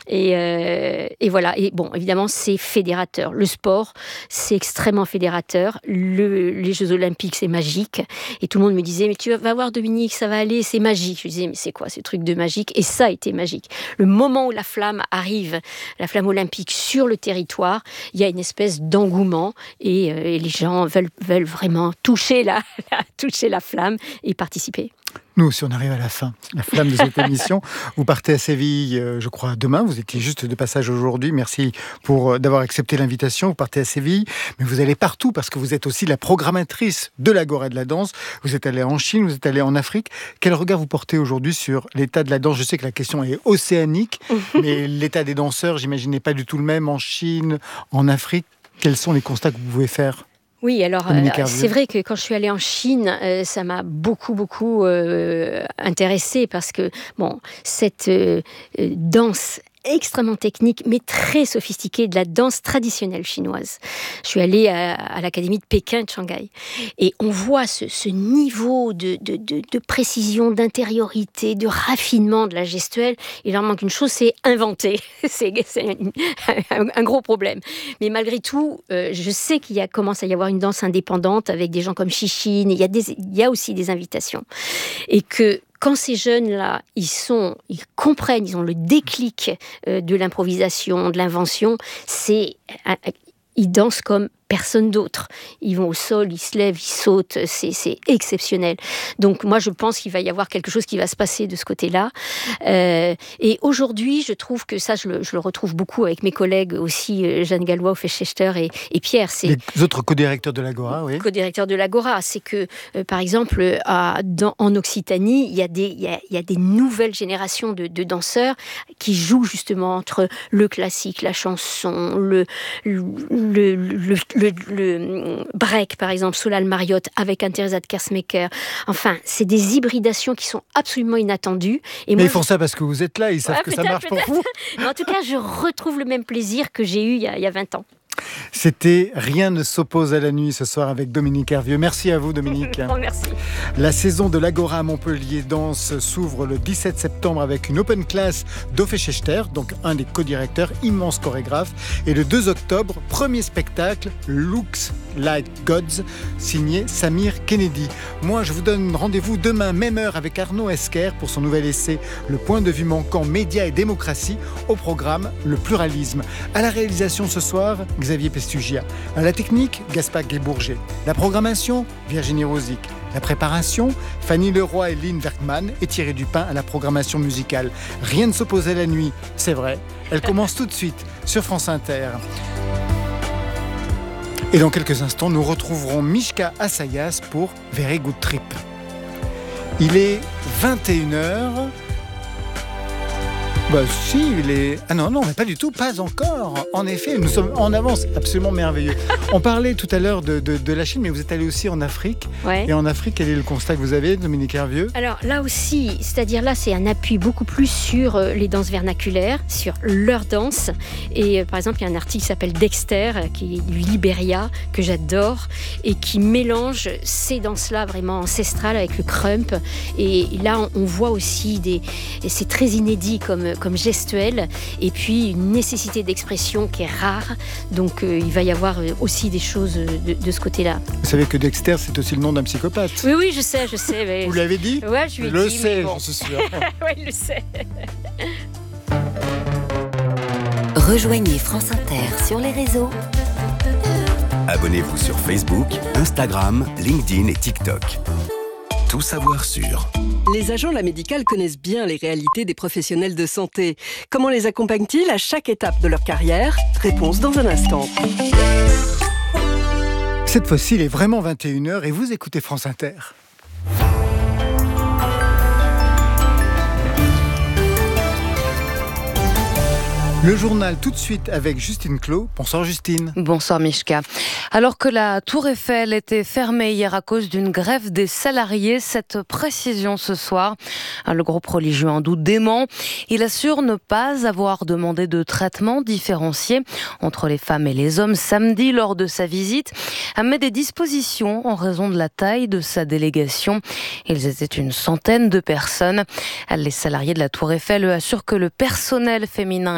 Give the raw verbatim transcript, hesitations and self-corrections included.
Et, euh, et voilà. Et bon, évidemment, c'est fédérateur. Le sport, c'est extrêmement fédérateur. Le, les Jeux Olympiques, c'est magique. Et tout le monde me disait, mais tu vas voir Dominique, ça va aller, c'est magique. Je disais, mais c'est quoi ces trucs de magique? Et ça a été magique. Le moment où la flamme arrive, la flamme olympique sur le territoire, il y a une espèce d'engouement et, euh, et les gens veulent, veulent vraiment toucher la, la, toucher la flamme et participer. Nous aussi, on arrive à la fin, la flamme de cette émission. Vous partez à Séville, euh, je crois, demain. Vous étiez juste de passage aujourd'hui. Merci pour euh, d'avoir accepté l'invitation. Vous partez à Séville, mais vous allez partout parce que vous êtes aussi la programmatrice de l'Agora de la danse. Vous êtes allée en Chine, vous êtes allée en Afrique. Quel regard vous portez aujourd'hui sur l'état de la danse? Je sais que la question est océanique, mais l'état des danseurs, j'imagine, n'est pas du tout le même en Chine, en Afrique. Quels sont les constats que vous pouvez faire? Oui, alors euh, c'est vrai que quand je suis allée en Chine, euh, ça m'a beaucoup, beaucoup euh, intéressée parce que, bon, cette euh, danse extrêmement technique, mais très sophistiquée de la danse traditionnelle chinoise. Je suis allée à, à l'Académie de Pékin de Shanghai. Et on voit ce, ce niveau de, de, de, de précision, d'intériorité, de raffinement de la gestuelle. Il leur manque une chose, c'est inventer. c'est c'est un, un gros problème. Mais malgré tout, euh, je sais qu'il y a, commence à y avoir une danse indépendante avec des gens comme Xixin. Il y a des, il y a aussi des invitations. Et que quand ces jeunes-là, ils sont, ils comprennent, ils ont le déclic euh, de l'improvisation, de l'invention, c'est, euh, ils dansent comme personne d'autre. Ils vont au sol, ils se lèvent, ils sautent, c'est, c'est exceptionnel. Donc moi, je pense qu'il va y avoir quelque chose qui va se passer de ce côté-là. Euh, et aujourd'hui, je trouve que ça, je le, je le retrouve beaucoup avec mes collègues aussi, Jeanne Gallois, Fechester et, et Pierre. C'est les autres co-directeurs de l'Agora, oui. Co-directeurs de l'Agora, c'est que, euh, par exemple, à, dans, en Occitanie, il y a des, il y a, il y a des nouvelles générations de, de danseurs qui jouent justement entre le classique, la chanson, le, le, le, le Le, le break, par exemple, Solal Mariotte avec un Teresa de Kersmaker. Enfin, c'est des hybridations qui sont absolument inattendues. Et Mais moi, ils font ça parce que vous êtes là, ils savent ouais, que ça marche peut-être. Pour vous. Mais en tout cas, je retrouve le même plaisir que j'ai eu il y a, il y a vingt ans. C'était Rien ne s'oppose à la nuit ce soir avec Dominique Hervieux. Merci à vous, Dominique. Oh, merci. La saison de l'Agora à Montpellier Danse s'ouvre le dix-sept septembre avec une open class d'Ofe Schechter, donc un des co-directeurs, immense chorégraphe. Et le deux octobre, premier spectacle, Looks Like Gods, signé Samir Kennedy. Moi, je vous donne rendez-vous demain, même heure, avec Arnaud Esquer pour son nouvel essai Le point de vue manquant, médias et démocratie. Au programme, le pluralisme. À la réalisation ce soir, Xavier Pestugia. À la technique, Gaspard Guébourger. La programmation, Virginie Rosic. La préparation, Fanny Leroy et Lynn Werkman et Thierry Dupin à la programmation musicale. Rien ne s'oppose à la nuit, c'est vrai. Elle commence tout de suite sur France Inter. Et dans quelques instants, nous retrouverons Mishka Assayas pour Very Good Trip. Il est vingt et une heures. Bah si, il est... Ah non, non, mais pas du tout, pas encore. En effet, nous sommes en avance, absolument merveilleux. On parlait tout à l'heure de, de, de la Chine, mais vous êtes allé aussi en Afrique. Ouais. Et en Afrique, quel est le constat que vous avez, Dominique Hervieux? Alors là aussi, c'est-à-dire là, c'est un appui beaucoup plus sur euh, les danses vernaculaires, sur leur danse. Et euh, par exemple, il y a un artiste qui s'appelle Dexter, qui est du Libéria, que j'adore, et qui mélange ces danses-là vraiment ancestrales avec le crump. Et là, on, on voit aussi des... Et c'est très inédit comme... comme gestuelle, et puis une nécessité d'expression qui est rare. Donc euh, il va y avoir aussi des choses de, de ce côté-là. Vous savez que Dexter, c'est aussi le nom d'un psychopathe. Oui, oui, je sais, je sais. Mais... Vous l'avez dit? Ouais, je lui ai dit. Je le dit, sais, bon. j'en suis sûr. Oui, il le sait. Rejoignez France Inter sur les réseaux. Abonnez-vous sur Facebook, Instagram, LinkedIn et TikTok. Tout savoir sur... Les agents de la médicale connaissent bien les réalités des professionnels de santé. Comment les accompagnent-ils à chaque étape de leur carrière? Réponse dans un instant. Cette fois-ci, il est vraiment vingt et une heures et vous écoutez France Inter. Le journal tout de suite avec Justine Clos. Bonsoir Justine. Bonsoir Mishka. Alors que la Tour Eiffel était fermée hier à cause d'une grève des salariés, cette précision ce soir, le groupe religieux hindou dément. Il assure ne pas avoir demandé de traitement différencié entre les femmes et les hommes samedi lors de sa visite, mais des dispositions en raison de la taille de sa délégation. Ils étaient une centaine de personnes. Les salariés de la Tour Eiffel assurent que le personnel féminin